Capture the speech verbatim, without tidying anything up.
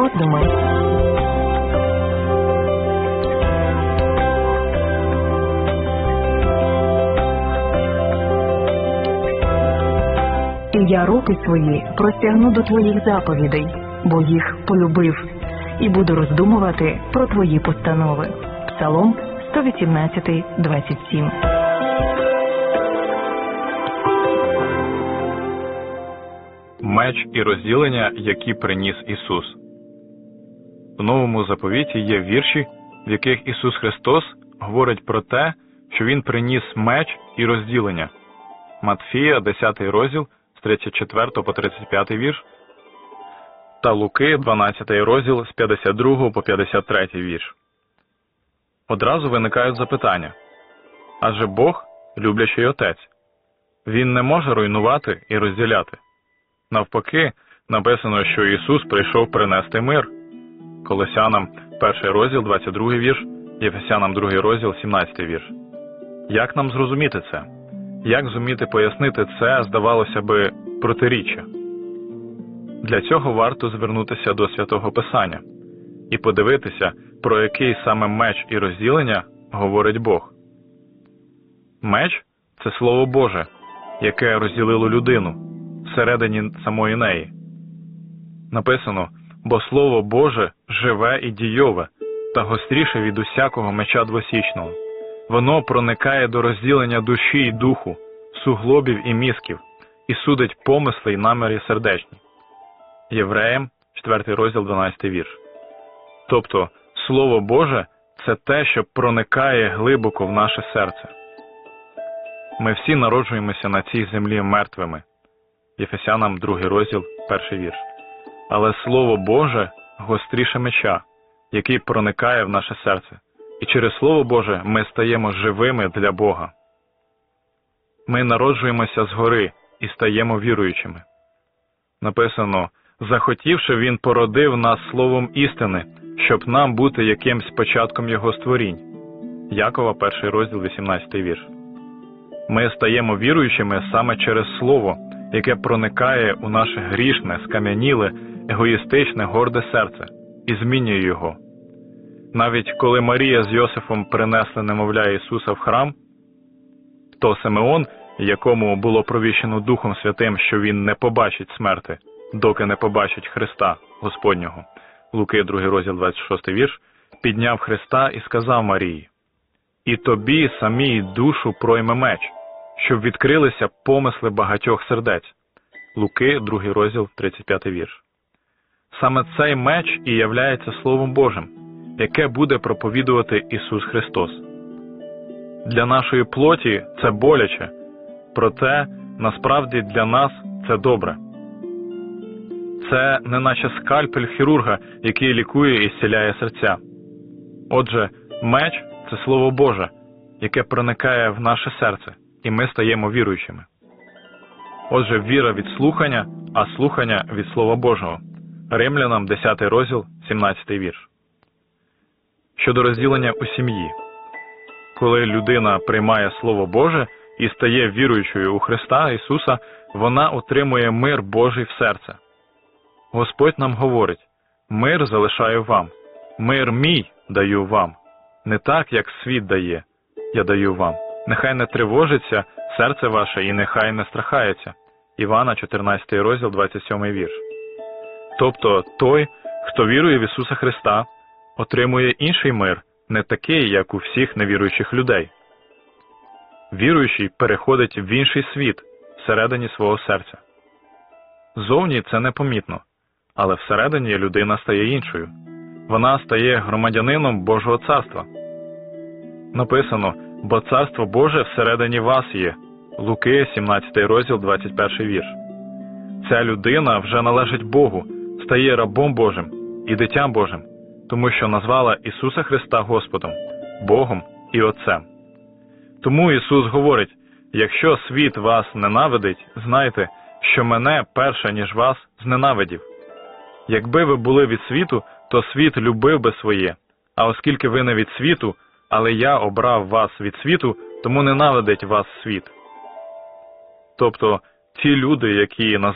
роздуми. І я руки свої простягну до твоїх заповідей, бо їх полюбив, і буду роздумувати про твої постанови. Псалом сто вісімнадцять, двадцять сім. Меч і розділення, які приніс Ісус. В Новому заповіті є вірші, в яких Ісус Христос говорить про те, що Він приніс меч і розділення. Матфія, десятий розділ, з тридцять четвертого по тридцять п'ятий вірш, та Луки, дванадцятий розділ, з п'ятдесят другого по п'ятдесят третій вірш. Одразу виникають запитання. Адже Бог – люблячий Отець. Він не може руйнувати і розділяти. Навпаки, написано, що Ісус прийшов принести мир. Колосянам перший розділ, двадцять другий вірш, Єфесянам другий розділ, сімнадцятий вірш. Як нам зрозуміти це? Як зуміти пояснити це, здавалося би, протиріччя? Для цього варто звернутися до Святого Писання і подивитися, про який саме меч і розділення говорить Бог. Меч – це Слово Боже, яке розділило людину всередині самої неї. Написано, бо Слово Боже живе і дійове, та гостріше від усякого меча двосічного. Воно проникає до розділення душі й духу, суглобів і мізків, і судить помисли й наміри сердечні. Євреям, четвертий розділ, дванадцятий вірш. Тобто, Слово Боже – це те, що проникає глибоко в наше серце. Ми всі народжуємося на цій землі мертвими. Єфесянам другий розділ, перший вірш. Але Слово Боже гостріше меча, який проникає в наше серце. І через Слово Боже ми стаємо живими для Бога. Ми народжуємося згори і стаємо віруючими. Написано, захотівши, Він породив нас словом істини, щоб нам бути якимсь початком Його створінь. Якова, перший розділ, вісімнадцятий вірш. Ми стаємо віруючими саме через Слово, яке проникає у наше грішне, скам'яніле, егоїстичне, горде серце і змінює його. Навіть коли Марія з Йосифом принесли немовля Ісуса в храм, то Симеон, якому було провіщено Духом Святим, що він не побачить смерти, доки не побачить Христа Господнього, Луки, другий розділ, двадцять шостий вірш, підняв Христа і сказав Марії: «І тобі самій душу пройме меч, щоб відкрилися помисли багатьох сердець». Луки, другий розділ, тридцять п'ятий вірш. Саме цей меч і являється Словом Божим, яке буде проповідувати Ісус Христос. Для нашої плоті це боляче, проте насправді для нас це добре. Це не наче скальпель хірурга, який лікує і зціляє серця. Отже, меч – це Слово Боже, яке проникає в наше серце, і ми стаємо віруючими. Отже, віра від слухання, а слухання від Слова Божого. Римлянам, десятий розділ, сімнадцятий вірш. Щодо розділення у сім'ї. Коли людина приймає Слово Боже і стає віруючою у Христа Ісуса, вона отримує мир Божий в серце. Господь нам говорить: «Мир залишаю вам, мир мій даю вам, не так, як світ дає, я даю вам. Нехай не тривожиться серце ваше і нехай не страхається». Івана, чотирнадцятий розділ, двадцять сьомий вірш. Тобто той, хто вірує в Ісуса Христа, отримує інший мир, не такий, як у всіх невіруючих людей. Віруючий переходить в інший світ, всередині свого серця. Зовні це непомітно, але всередині людина стає іншою. Вона стає громадянином Божого царства. Написано: «Бо царство Боже всередині вас є». Луки, сімнадцятий розділ, двадцять перший вірш. Ця людина вже належить Богу, стає рабом Божим і дитям Божим, тому що назвала Ісуса Христа Господом, Богом і Отцем. Тому Ісус говорить: «Якщо світ вас ненавидить, знайте, що мене перше, ніж вас, зненавидів. Якби ви були від світу, то світ любив би своє, а оскільки ви не від світу, але я обрав вас від світу, тому ненавидить вас світ». Тобто, ті люди, які